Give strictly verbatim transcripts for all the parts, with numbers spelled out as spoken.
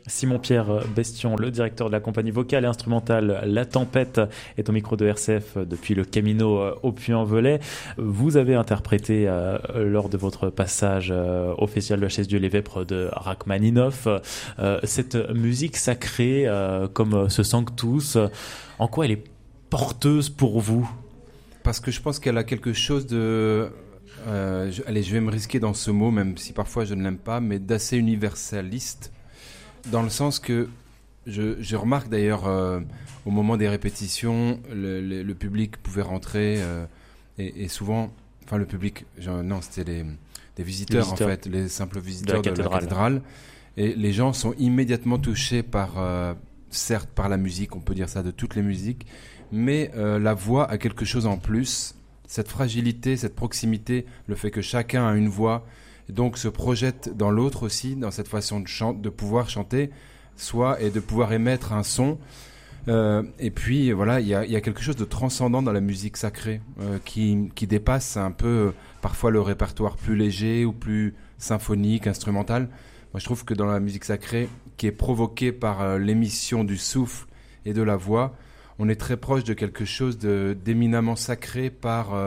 Simon-Pierre Bestion, le directeur de la compagnie vocale et instrumentale La Tempête, est au micro de R C F depuis le Camino au Puy-en-Velay. Vous avez interprété euh, lors de votre passage euh, au Festival de la Chaise-Dieu les Vêpres de Rachmaninoff euh, cette musique sacrée euh, comme ce Sanctus. En quoi elle est porteuse pour vous ? Parce que je pense qu'elle a quelque chose de... Euh, je, allez, je vais me risquer dans ce mot, même si parfois je ne l'aime pas, mais d'assez universaliste. Dans le sens que je, je remarque d'ailleurs euh, au moment des répétitions, le, le, le public pouvait rentrer euh, et, et souvent, enfin le public, genre, non c'était les, des visiteurs, visiteurs en fait, les simples visiteurs de la, de la cathédrale. Et les gens sont immédiatement touchés par, euh, certes par la musique, on peut dire ça de toutes les musiques, mais euh, la voix a quelque chose en plus, cette fragilité, cette proximité, le fait que chacun a une voix, et donc se projette dans l'autre aussi, dans cette façon de, chan- de pouvoir chanter, soit et de pouvoir émettre un son. Euh, et puis voilà, il y a, y a quelque chose de transcendant dans la musique sacrée euh, qui, qui dépasse un peu euh, parfois le répertoire plus léger ou plus symphonique, instrumental. Moi je trouve que dans la musique sacrée, qui est provoquée par euh, l'émission du souffle et de la voix, on est très proche de quelque chose de, d'éminemment sacré par... Euh,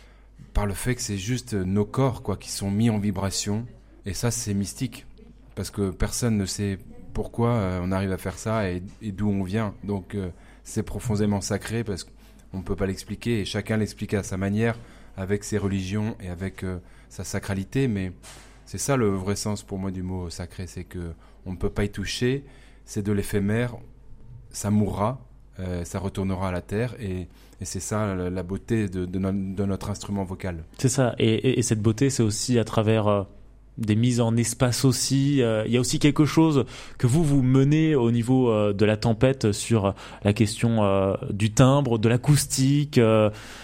par le fait que c'est juste nos corps quoi, qui sont mis en vibration. Et ça, c'est mystique. Parce que personne ne sait pourquoi euh, on arrive à faire ça et, et d'où on vient. Donc, euh, c'est profondément sacré parce qu'on ne peut pas l'expliquer. Et chacun l'explique à sa manière, avec ses religions et avec euh, sa sacralité. Mais c'est ça le vrai sens pour moi du mot sacré. C'est qu'on ne peut pas y toucher. C'est de l'éphémère. Ça mourra. Euh, ça retournera à la terre et, et c'est ça la, la beauté de, de, no, de notre instrument vocal. C'est ça, et, et, et cette beauté c'est aussi à travers euh, des mises en espace aussi. Il euh, y a aussi quelque chose que vous vous menez au niveau euh, de la tempête sur la question euh, du timbre, de l'acoustique, euh,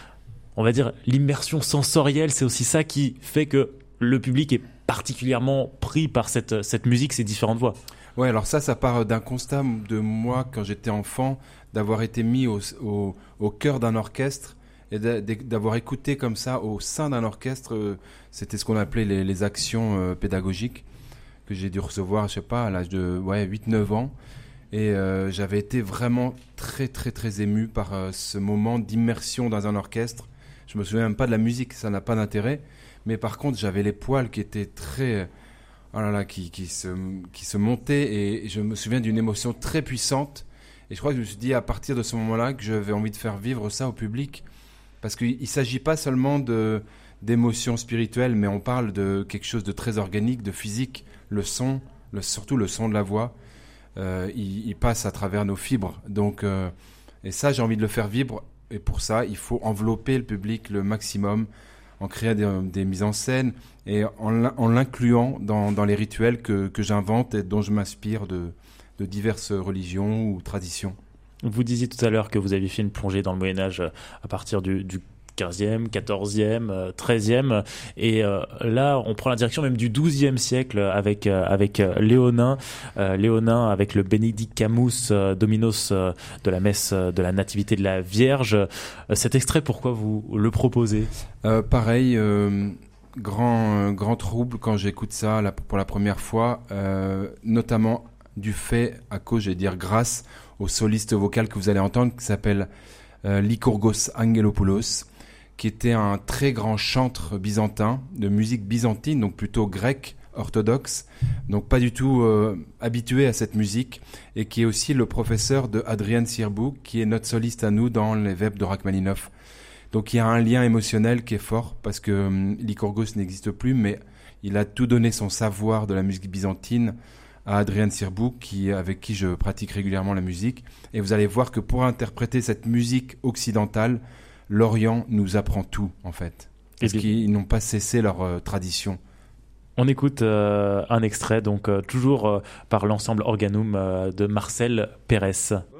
on va dire l'immersion sensorielle, c'est aussi ça qui fait que le public est particulièrement pris par cette, cette musique, ces différentes voix. Ouais, alors ça, ça part d'un constat de moi quand j'étais enfant, d'avoir été mis au, au, au cœur d'un orchestre et d'avoir écouté comme ça au sein d'un orchestre. Euh, c'était ce qu'on appelait les, les actions euh, pédagogiques que j'ai dû recevoir, je sais pas, à l'âge de ouais, huit neuf ans. Et euh, j'avais été vraiment très, très, très ému par euh, ce moment d'immersion dans un orchestre. Je me souviens même pas de la musique, ça n'a pas d'intérêt. Mais par contre, j'avais les poils qui étaient très... Oh là là, qui, qui, se, qui se montaient et je me souviens d'une émotion très puissante et je crois que je me suis dit à partir de ce moment-là que j'avais envie de faire vivre ça au public parce qu'il ne s'agit pas seulement de, d'émotions spirituelles mais on parle de quelque chose de très organique, de physique, le son, le, surtout le son de la voix, euh, il, il passe à travers nos fibres donc, euh, et ça j'ai envie de le faire vivre et pour ça il faut envelopper le public le maximum en créant des, des mises en scène et en, en l'incluant dans, dans les rituels que, que j'invente et dont je m'inspire de, de diverses religions ou traditions. Vous disiez tout à l'heure que vous aviez fait une plongée dans le Moyen-Âge à partir du, du quinzième, quatorzième, treizième et euh, là on prend la direction même du douzième siècle avec, euh, avec euh, Léonin, euh, Léonin avec le Benedicamus euh, Dominos euh, de la messe euh, de la Nativité de la Vierge. Euh, cet extrait, pourquoi vous le proposez ? euh, Pareil, euh, grand, euh, grand trouble quand j'écoute ça là, pour la première fois, euh, notamment du fait, à cause, je vais dire grâce au soliste vocal que vous allez entendre qui s'appelle euh, Lykurgos Angelopoulos, qui était un très grand chantre byzantin, de musique byzantine, donc plutôt grec, orthodoxe, donc pas du tout euh, habitué à cette musique, et qui est aussi le professeur de Adrian Sirbu, qui est notre soliste à nous dans les Vêpres de Rachmaninoff. Donc il y a un lien émotionnel qui est fort, parce que euh, Lykurgos n'existe plus, mais il a tout donné son savoir de la musique byzantine à Adrian Sirbu, qui, avec qui je pratique régulièrement la musique, et vous allez voir que pour interpréter cette musique occidentale, l'Orient nous apprend tout, en fait. Parce bien... qu'ils n'ont pas cessé leur euh, tradition. On écoute euh, un extrait, donc euh, toujours euh, par l'ensemble Organum euh, de Marcel Pérez.